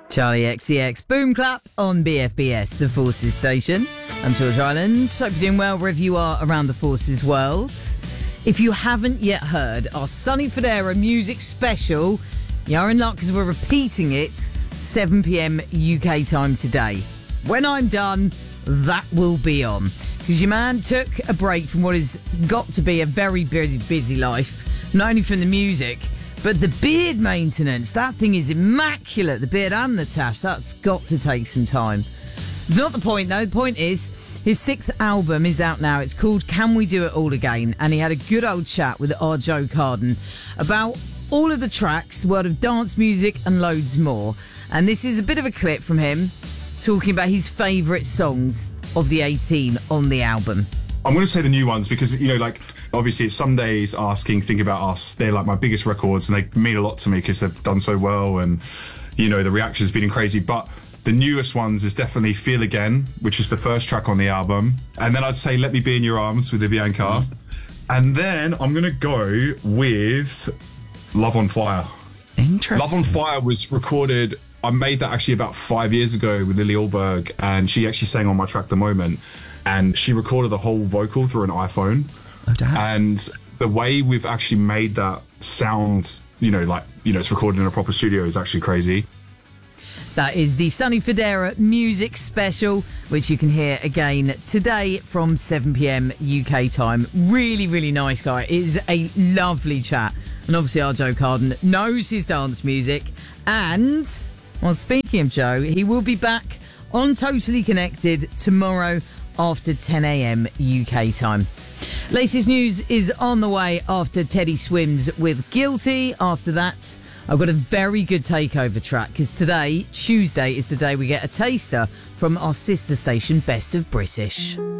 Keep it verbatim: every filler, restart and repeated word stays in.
Charlie X C X Boom Clap on B F B S, the Forces station. I'm George Island. Hope you're doing well wherever you are around the Forces world. If you haven't yet heard our Sonny Fodera music special, you're in luck because we're repeating it seven p.m. U K time today. When I'm done, that will be on. Because your man took a break from what has got to be a very busy, busy life, not only from the music, but the beard maintenance. That thing is immaculate. The beard and the tash. That's got to take some time. It's not the point, though. The point is, his sixth album is out now. It's called Can We Do It All Again? And he had a good old chat with our Joe Carden about all of the tracks, the world of dance music, and loads more. And this is a bit of a clip from him talking about his favourite songs of the eighteen on the album. I'm going to say the new ones because, you know, like, obviously it's Some Days, Asking, Think About Us. They're like my biggest records and they mean a lot to me because they've done so well and, you know, the reaction's been crazy. But the newest ones is definitely Feel Again, which is the first track on the album. And then I'd say Let Me Be In Your Arms with Bianca. Mm. And then I'm going to go with Love on Fire. Interesting. Love on Fire was recorded... I made that actually about five years ago with Lily Alberg, and she actually sang on my track The Moment, and she recorded the whole vocal through an iPhone. Oh, damn. And the way we've actually made that sound, you know, like, you know, it's recorded in a proper studio is actually crazy. That is the Sonny Fodera music special, which you can hear again today from seven p.m. U K time. Really, really nice guy. It is a lovely chat. And obviously our Joe Carden knows his dance music. And, well, speaking of Joe, he will be back on Totally Connected tomorrow after ten a.m. U K time. Latest news is on the way after Teddy Swims with Guilty. After that, I've got a very good takeover track because today, Tuesday, is the day we get a taster from our sister station, Best of British.